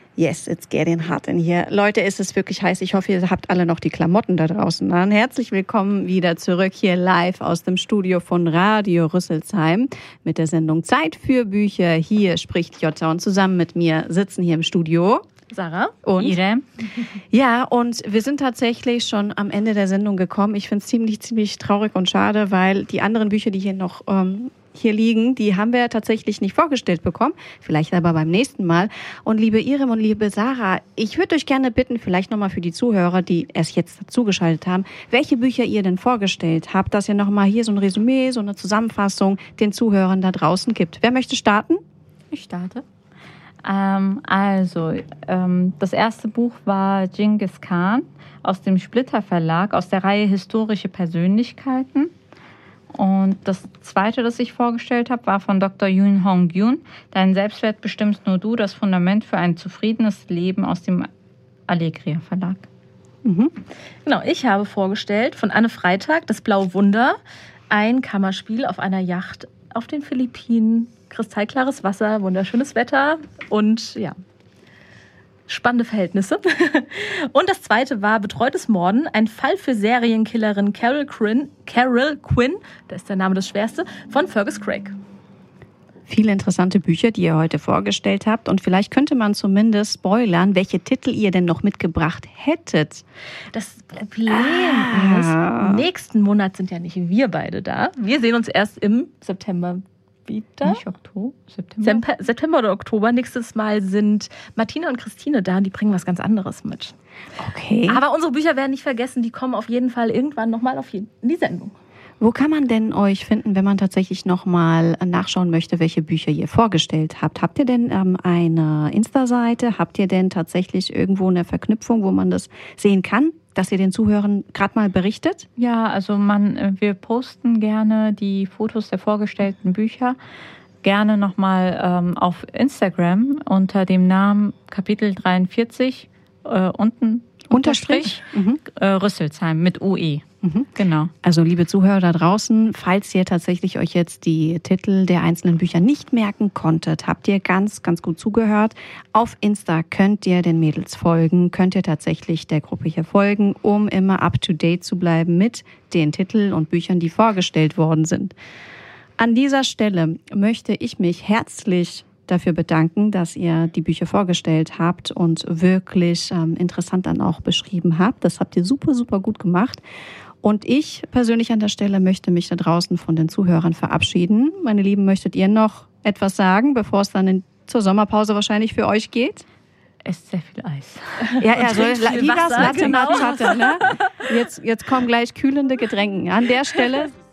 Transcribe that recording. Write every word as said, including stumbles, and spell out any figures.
Yes, it's getting hot in here. Leute, es ist wirklich heiß. Ich hoffe, ihr habt alle noch die Klamotten da draußen an. Herzlich willkommen wieder zurück hier live aus dem Studio von Radio Rüsselsheim mit der Sendung Zeit für Bücher. Hier spricht Jutta und zusammen mit mir sitzen hier im Studio Sarah und Irem. Ja, und wir sind tatsächlich schon am Ende der Sendung gekommen. Ich finde es ziemlich, ziemlich traurig und schade, weil die anderen Bücher, die hier noch ähm, hier liegen, die haben wir tatsächlich nicht vorgestellt bekommen. Vielleicht aber beim nächsten Mal. Und liebe Irem und liebe Sarah, ich würde euch gerne bitten, vielleicht nochmal für die Zuhörer, die erst jetzt dazugeschaltet haben, welche Bücher ihr denn vorgestellt habt, dass ihr nochmal hier so ein Resümee, so eine Zusammenfassung den Zuhörern da draußen gibt. Wer möchte starten? Ich starte. Ähm, also, ähm, das erste Buch war Genghis Khan aus dem Splitter Verlag, aus der Reihe Historische Persönlichkeiten. Und das zweite, das ich vorgestellt habe, war von Doktor Yoon Hong Yoon. Dein Selbstwert bestimmst nur du, das Fundament für ein zufriedenes Leben aus dem Allegria Verlag. Mhm. Genau, ich habe vorgestellt von Anne Freitag, Das Blaue Wunder, ein Kammerspiel auf einer Yacht auf den Philippinen. Kristallklares Wasser, wunderschönes Wetter und ja, spannende Verhältnisse. Und das zweite war Betreutes Morden, ein Fall für Serienkillerin Carol Quinn, Carol Quinn, das ist der Name das Schwerste, von Fergus Craig. Viele interessante Bücher, die ihr heute vorgestellt habt. Und vielleicht könnte man zumindest spoilern, welche Titel ihr denn noch mitgebracht hättet. Das Problem ah. ist, nächsten Monat sind ja nicht wir beide da. Wir sehen uns erst im September wieder. Nicht Oktober, September. September oder Oktober. Nächstes Mal sind Martina und Christine da und die bringen was ganz anderes mit. Okay. Aber unsere Bücher werden nicht vergessen, die kommen auf jeden Fall irgendwann nochmal auf in die Sendung. Wo kann man denn euch finden, wenn man tatsächlich nochmal nachschauen möchte, welche Bücher ihr vorgestellt habt? Habt ihr denn ähm, eine Insta-Seite? Habt ihr denn tatsächlich irgendwo eine Verknüpfung, wo man das sehen kann, dass ihr den Zuhörern gerade mal berichtet? Ja, also man, wir posten gerne die Fotos der vorgestellten Bücher gerne nochmal ähm, auf Instagram unter dem Namen Kapitel dreiundvierzig äh, unten Unterstrich, Unterstrich mhm. äh, Rüsselsheim mit U E. Mhm. Genau. Also liebe Zuhörer da draußen, falls ihr tatsächlich euch jetzt die Titel der einzelnen Bücher nicht merken konntet, habt ihr ganz, ganz gut zugehört. Auf Insta könnt ihr den Mädels folgen, könnt ihr tatsächlich der Gruppe hier folgen, um immer up-to-date zu bleiben mit den Titeln und Büchern, die vorgestellt worden sind. An dieser Stelle möchte ich mich herzlich dafür bedanken, dass ihr die Bücher vorgestellt habt und wirklich ähm, interessant dann auch beschrieben habt. Das habt ihr super, super gut gemacht. Und ich persönlich an der Stelle möchte mich da draußen von den Zuhörern verabschieden. Meine Lieben, möchtet ihr noch etwas sagen, bevor es dann in, zur Sommerpause wahrscheinlich für euch geht? Esst sehr viel Eis. Ja, ja, so wie das Latte genau. Macchiato, ne? Jetzt, jetzt kommen gleich kühlende Getränke. An der Stelle